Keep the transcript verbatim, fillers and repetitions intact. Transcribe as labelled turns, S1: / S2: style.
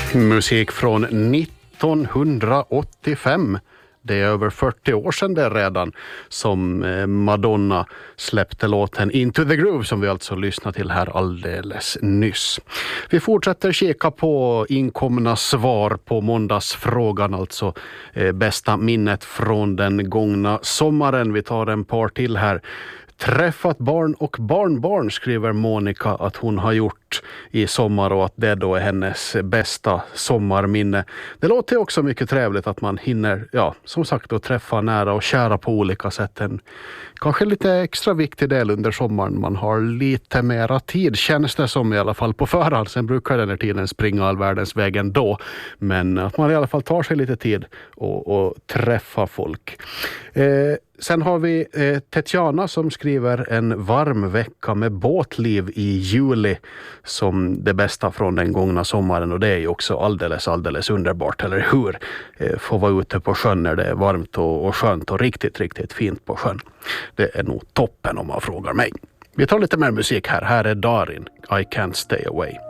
S1: Musik från nittonhundraåttiofem. Det är över fyrtio år sedan det redan som Madonna släppte låten Into the Groove som vi alltså lyssnade till här alldeles nyss. Vi fortsätter kika på inkomna svar på måndagsfrågan, alltså eh, bästa minnet från den gångna sommaren. Vi tar en par till här. Träffat barn och barnbarn, skriver Monica att hon har gjort i sommar och att det då är hennes bästa sommarminne. Det låter också mycket trevligt att man hinner, ja, som sagt då träffa nära och kära på olika sätt. En kanske lite extra viktig del under sommaren. Man har lite mera tid, känns det som i alla fall på förhand. Sen brukar den här tiden springa all världens väg ändå. Men att man i alla fall tar sig lite tid och, och träffa folk. Eh, Sen har vi eh, Tetjana som skriver en varm vecka med båtliv i juli som det bästa från den gångna sommaren, och det är ju också alldeles, alldeles underbart, eller hur? Eh, få vara ute på sjön när det är varmt och, och skönt och riktigt, riktigt fint på sjön. Det är nog toppen om man frågar mig. Vi tar lite mer musik här. Här är Darin, I Can't Stay Away.